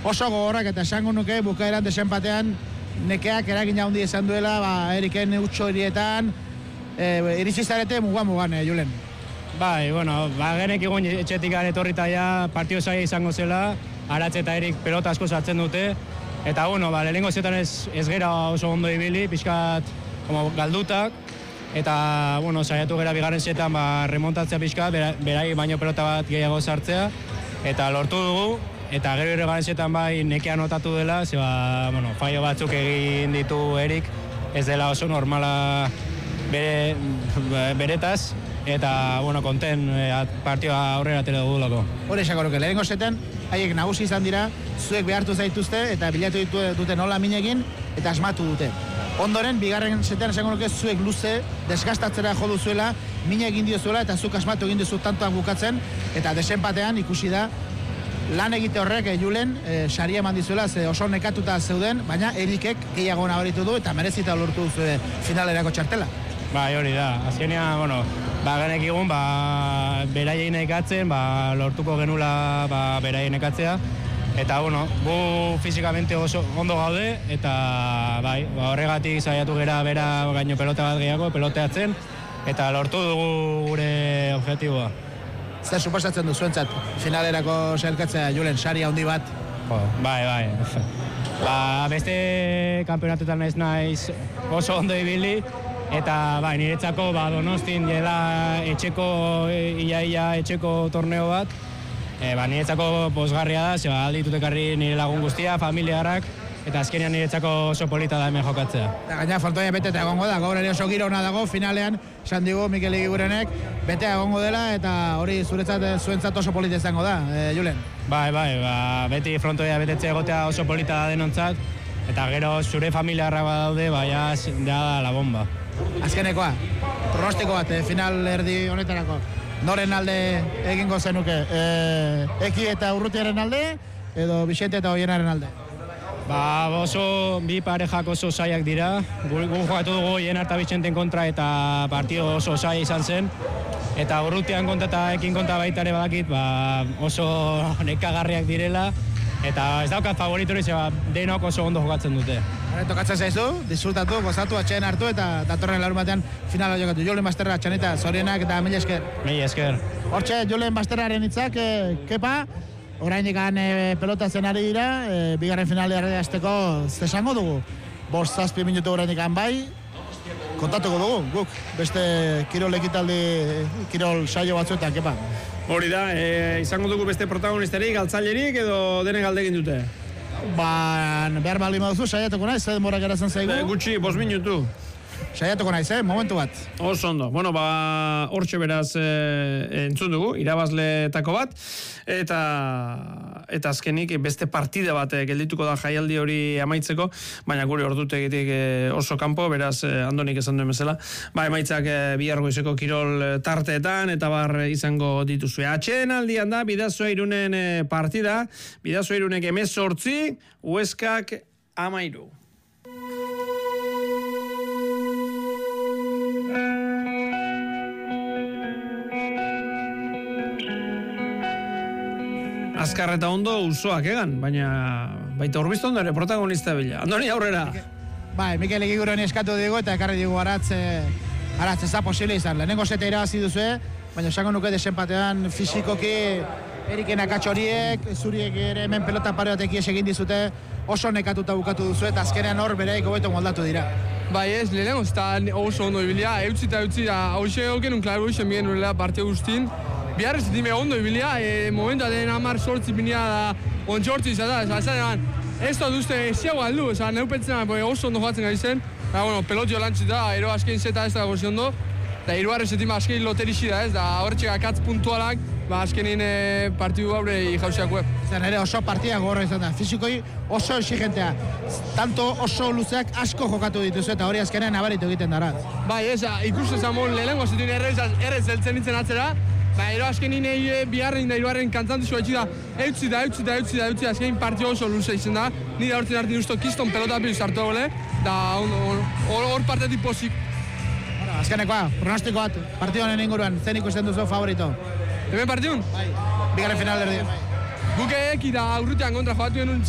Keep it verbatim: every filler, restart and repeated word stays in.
oso gogorrak eta esango nuke bukaeran desenpatean nekeak eragin handi izan duela, ba, Eriken utxo hirietan, e, iritsi zarete mugan-mugan, eh, Julen. Bai, bueno, ba, genek egon etxetik etorrita ja, partio zaila izango zela, Aratz eta Erik pelota asko sartzen dute, eta, bueno, ba, lehenengo zetan ez, ez gera oso ondo ibili, pixkat, como galdutak, eta, bueno, saiatu gera bigarren zetan, ba, remontatzea pixkat, berai baino pelota bat gehiago sartzea, eta lortu dugu, eta gero irregaren zetan bai nekea notatu dela, ze ba, bueno, fallo batzuk egin ditu Erik, ez dela oso normala bere, beretaz, eta, bueno, konten e, partioa aurrera tere dugu lako. Hore esako nuke, lehenengo zetan, haiek nagusi izan dira, zuek behartu zaituzte, eta bilatu ditu dute nola minekin, eta asmatu dute. Ondoren, bigarren zetan esango nuke zuek luze, desgastatzera jo duzuela, mine egin diozuela, eta zuk asmatu egin duzu tantoak bukatzen, eta desenpatean ikusi da, lan egite horrek, eh, Julen, eh, saria eman dizuela, ze oso nekatuta zeuden, baina Erikek gehiago nabaritu du, eta merezita lortu duzu finalerako txartela. Bai, hori da. Azkenean, bueno, ba, genek egun, ba, beraien ekatzen, ba, lortuko genula, ba, beraien ekatzea. Eta, bueno, gu fizikamente oso ondo gaude, eta, bai, ba, horregatik saiatu gera bera gaino pelota bat gehiago, peloteatzen, eta lortu dugu gure objektiboa. Zer suposatzen du zuentzat finalerako sailkatzea, Julen, sari handi bat? Jo, bai, bai. Ba, beste kanpeonatetan ez naiz oso ondo ibili, eta bai, niretzako ba, Donostin dela etxeko, ia-ia etxeko torneo bat, e, ba, niretzako pozgarria da, zeba alditut ekarri nire lagun guztia, familiarrak, eta azkenean niretzako oso polita da hemen jokatzea. Eta gaina frontoia bete eta egongo da, gaur ere oso giro ona dago, finalean, esan digu Mikel Egigurenek, bete egongo dela, eta hori zuretzat zuentzat oso polita izango da, e, Julen? Bai, bai, ba, beti frontoia betetzea egotea oso polita da denontzat, eta gero zure familiarrak badaude, bai, ja da la bomba. Azkenekoa, pronostiko bat, eh, final erdi honetarako, noren alde egingo zenuke, e, Eki eta Urrutiaren alde, edo Vicente eta Oienaren alde? Ba, oso bi parejak oso zaiak dira, gu jokatu dugu Oienar eta Vicenten kontra eta partio oso zaila izan zen, eta Urrutian kontra eta Ekin kontra baita ere badakit, ba, oso nekagarriak direla, eta ez daukat favoritori, zeba denok oso ondo jokatzen dute. Hore, tokatzen zaizu, disfrutatu, gozatu, atxeen hartu, eta datorren larun batean finala jokatu. Julen Basterra, Txanita, zorionak eta mila esker. Mila esker. Hortxe, Julen Basterraren hitzak, e, kepa, orainik gan e, pelotatzen ari dira, e, bigarren finalea hasteko zesango dugu. Bost zazpi minutu orainik gan bai, kontatuko dugu, guk, beste kirol ekitaldi, kirol saio batzuetan, kepa. Hori da, e, izango dugu beste protagonistarik, galtzailerik edo denek galdegin dute? Ba, behar bali maduzu, saiatuko naiz, zer denbora geratzen zaigu? E, gutxi, bost minutu. Saiatuko naiz, eh? Momentu bat. Oso ondo. Bueno, ba, hortxe beraz e, entzun dugu, irabazleetako bat, eta eta azkenik beste partida bat e, geldituko da jaialdi hori amaitzeko, baina gure ordutegitik e, oso kanpo, beraz e, Andonik esan duen bezala, ba, emaitzak e, bihar goizeko kirol tarteetan, eta bar izango dituzue. Atxeen aldian da, Bidasoa Irunen e, partida, Bidasoa Irunek emezortzi, Hueskak amairu. Azkar eta ondo usoak egan, baina baita urbiztu ondo ere protagonista bila. Andoni aurrera. Bai, Mikel Egiguren eskatu dugu eta ekarri dugu Aratz, e, Aratz ez da posible izan. Lehenengo zeta irabazi duzue, baina esango nuke desenpatean fizikoki Eriken akatz horiek, zuriek ere hemen pelota pare batek ies egin dizute, oso nekatuta bukatu duzu eta azkenean hor beraik hobeto moldatu dira. Bai ez, lehenengo zeta oso ondo ibilia, eutzi eta eutzi da, hauxe egoken un klaru isen bien urela parte guztin, bihar ez dime ondo ibilia, e, momentu aden amar sortzi binia da, ontsortzi izan da, ezan egan, ez da duzte ziago aldu, ezan neupetzen oso ondo joatzen gai zen, eta bueno, pelotio lantzita, ero askein zeta ez da gozi ondo, eta iruarre zetima askein loterixi da ez, da hortxek akatz puntualak, ba askenin e, partidu haure jauziak web. Zer ere oso partida gorra izan da, fizikoi oso exigentea, tanto oso luzeak asko jokatu dituzu eta hori azkenean nabaritu egiten dara. Bai ez, ikusten zamon lehenengo zituen errez, errez zeltzen nintzen atzera, ba ero askenin e, biharren da iruarren kantzantu zua etxi da, eutzi da, eutzi da, eutzi da, eutzi da, azkenin partidu oso luze izan da, nire hortzen hartin usto kiston pelota pil sartu gole, da hor partetik pozik. Bueno, azkenekoa, pronostiko bat, partidu honen inguruan, zen ikusten duzu favorito? Hemen partidun? Bai, bigarren final erdi. Guk eki da Urrutian kontra joatu genuen